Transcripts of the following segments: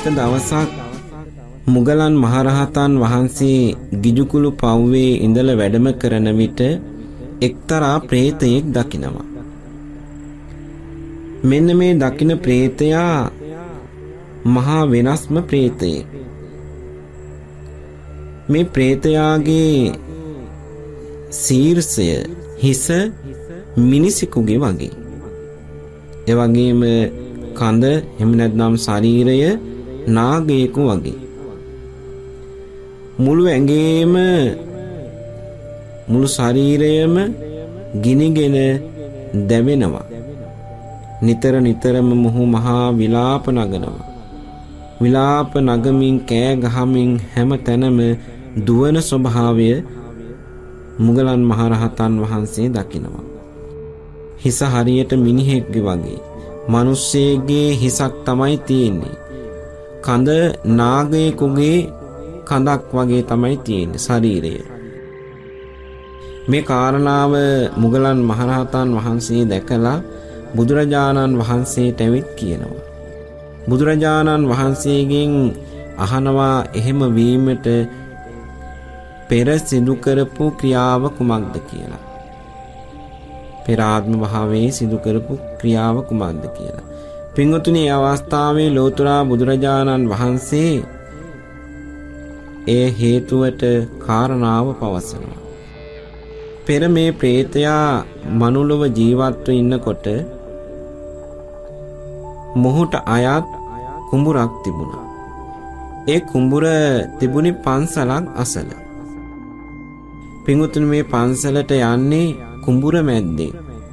දවසක් මුගලන් මහරහතන් වහන්සේ ගිජුකුළු පව්වේ ඉඳලා වැඩම කරන විට එක්තරා ප්‍රේතයෙක් දකිනවා. මෙන්න මේ දකින ප්‍රේතයා මහා වෙනස්ම ප්‍රේතයෙක්. මේ ප්‍රේතයාගේ ශීර්ෂය හිස මිනිසෙකුගේ වගේ. ඒ වගේම කඳ එහෙම නැත්නම් ශරීරය නාගයෙකු වගේ. මුළු ඇඟේම මුළු ශරීරයම ගිනිගෙන දැවෙනවා. නිතර නිතරම මොහු මහා විලාප නගනවා. විලාප නගමින් කෑ ගහමින් හැම තැනම දුවන ස්වභාවය මුගලන් මහරහතන් වහන්සේ දකිනවා. හිස හරියට මිනිහෙක්ගේ වගේ. මිනිස්සෙගේ හිසක් තමයි තියෙන්නේ. කඳ නාගයෙකුගේ කඳක් වගේ තමයි තියෙන්නේ ශරීරය. මේ කාරණාව මුගලන් මහරහතන් වහන්සේ දැකලා බුදුරජාණන් වහන්සේට ඇවිත් කියනවා. බුදුරජාණන් වහන්සේගෙන් අහනවා එහෙම වීමට පෙර සිදු කරපු ක්‍රියාව කුමක්ද කියලා. පෙර ආත්ම භාවයේ සිදු කරපු ක්‍රියාව කුමක්ද කියලා. පින්වතුනි, මේ අවස්ථාවේ ලෝතුරා බුදුරජාණන් වහන්සේ ඒ හේතුවට කාරණාව පවසනවා. පෙර මේ ප්‍රේතයා මනුලොව ජීවත්ව ඉන්නකොට මොහුට අයත් කුඹුරක් තිබුණා. ඒ කුඹුර තිබුණේ පන්සලක් අසල. පින්වතුනි, මේ පන්සලට යන්නේ කුඹුර මැද්දේ.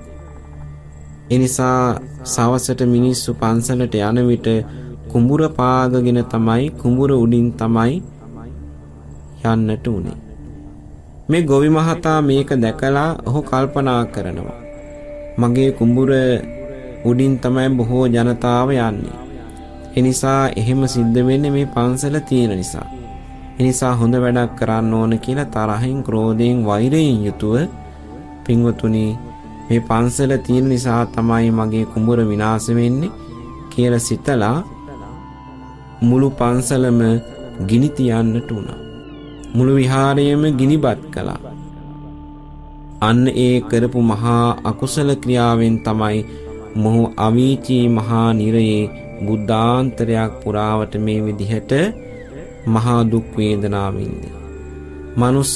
ඒ නිසා සවසට මිනිස්සු පන්සලට යන විට කුඹුර පාගගෙන තමයි කුඹුර උඩින් තමයි යන්නට උනේ. මේ ගොවි මහතා මේක දැකලා ඔහු කල්පනා කරනවා. මගේ කුඹුර උඩින් තමයි බොහෝ ජනතාව යන්නේ. ඒ නිසා එහෙම සිද්ධ වෙන්නේ මේ පන්සල තියෙන නිසා. ඒ නිසා හොඳ වැඩක් කරන්න ඕන කියලා තරහින්, ක්‍රෝධයෙන්, වෛරයෙන් යුතුව පින්වතුනි මේ පන්සල තියෙන නිසා තමයි මගේ කුඹුර විනාශ වෙන්නේ කියලා සිතලා මුළු පන්සලම ගිනි තියන්නට උනා. මුළු විහාරයම ගිනිබත් කළා. අන්න ඒ කරපු මහා අකුසල ක්‍රියාවෙන් තමයි මොහු අවීචී මහා නිරයේ බුද්ධාන්තරයක් පුරාවට මේ විදිහට මහා දුක් වේදනාවින්ද. මනුස්ස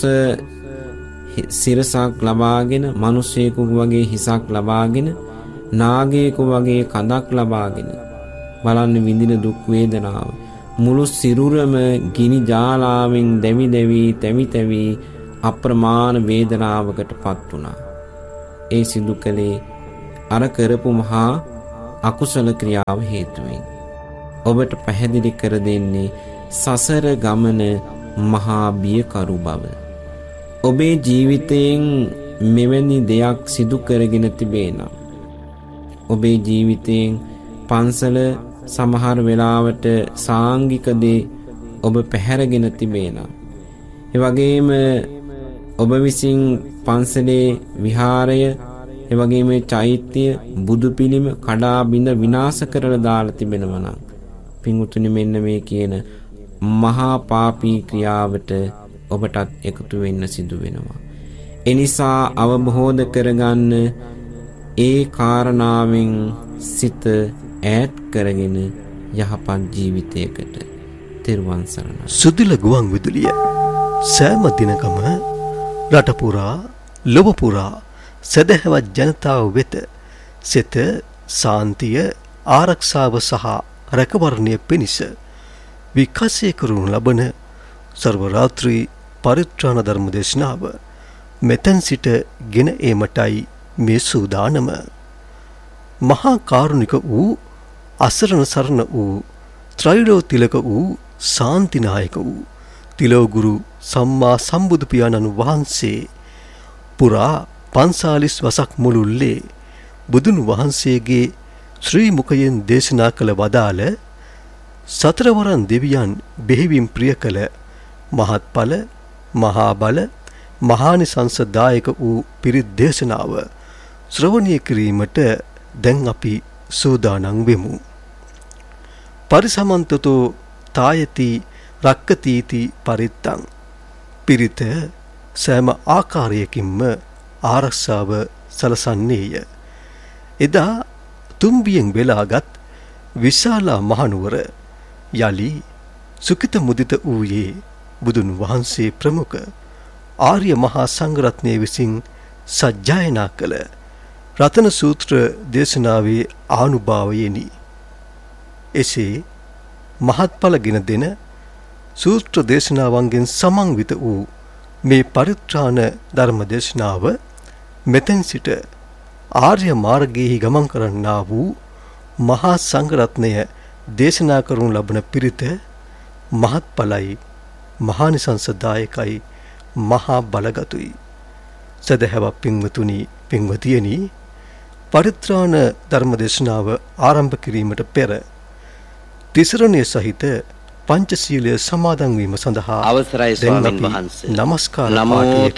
සිරසක් ලබාගෙන, මිනිසෙකු වගේ හිසක් ලබාගෙන, නාගයෙකු වගේ කඳක් ලබාගෙන බලන්න විඳින දුක් වේදනාව. මුළු සිරුරම ගිනි ජාලාවෙන් දැවි දැවි තැවි තැවි අප්‍රමාණ වේදනාවකට පත් වුණා. ඒ සිදු කළේ අර කරපු මහා අකුසල ක්‍රියාව හේතුවෙන්. ඔබට පැහැදිලි කර දෙන්නේ සසර ගමන මහා බියකරු බව. ඔබේ ජීවිතයෙන් මෙවැනි දෙයක් සිදු කරගෙන තිබේ නම්, ඔබේ ජීවිතයෙන් පන්සල සමහර වෙලාවට සාංගික දේ ඔබ පැහැරගෙන තිබේ නම්, ඒ වගේම ඔබ විසින් පන්සලේ විහාරය, ඒ වගේම චෛත්‍ය, බුදු පිළිම කඩා බිඳ විනාශ කරලා දාලා තිබෙනවා නම්, පින්වතුනි, මෙන්න මේ කියන මහා පාපී ක්‍රියාවට ඔබටත් එකතු වෙන්න සිදු වෙනවා. එනිසා අවබෝධ කරගන්න, ඒ කාරණාවෙන් සිත ඈත් කරගෙන යහපත් ජීවිතයකට තෙරුවන් සරණයි. සුදිල ගුවන් විදුලිය සෑම දිනකම රට පුරා, ලොව පුරා සදහවත් ජනතාව වෙත සිත සාන්තිය, ආරක්ෂාව සහ රැකවරණය පිණිස විකාශය කරනු ලබන සර්ව රාත්‍රී පරිත්‍රාණ ධර්ම දේශනාව මෙතෙන් සිට ගෙන ඒමටයි මේ සූදානම. මහා කාරුණික වූ, අසරණ සරණ වූ, ත්‍රිලෝ තිලක වූ, ශාන්තිනායක වූ තිලෝගුරු සම්මා සම්බුදු පියාණන් වහන්සේ පුරා 45 වසක් මුළුල්ලේ බුදුන් වහන්සේගේ ශ්‍රී මුඛයෙන් දේශනා කළ වදාළ සතරවරන් දෙවියන් බෙහෙවින් ප්‍රිය කළ මහත්ඵල, මහා බල, මහානිසංසදායක වූ පිරිත් දේශනාව ශ්‍රවණය කිරීමට දැන් අපි සූදානම් වෙමු. පරිසමන්තතෝ තායති රක්කතීති පරිත්තං පිරිත සෑම ආකාරයකින්ම ආරක්ෂාව සලසන්නේය. එදා තුම්බියෙන් වෙලාගත් විශාලා මහනුවර යලි සුකිත මුදිත වූයේ බුදුන් වහන්සේ ප්‍රමුඛ ආර්ය මහා සංඝරත්නය විසින් සජ්ජායනා කළ රතන සූත්‍ර දේශනාවේ ආනුභාවයෙනි. එසේ මහත්ඵල ගෙන දෙන සූත්‍ර දේශනාවන්ගෙන් සමන්විත වූ මේ පරිත්‍රාණ ධර්ම දේශනාව මෙතෙන් සිට ආර්ය මාර්ගයේ ගමන් කරන්නා වූ මහා සංඝරත්නය දේශනා කරනු ලබන පිරිත මහත්ඵලයි, මහානිසංසදායකයි, මහා බලගතුයි. සදහැවත් පින්වතුනි, පින්වතියනි, පරිත්‍රාණ ධර්ම දේශනාව ආරම්භ කිරීමට පෙර තිසරණය සහිත පංචශීලය සමාදන් වීම සඳහා අවසරයි ස්වාමීන් වහන්සේ. නමස්කාර නමෝ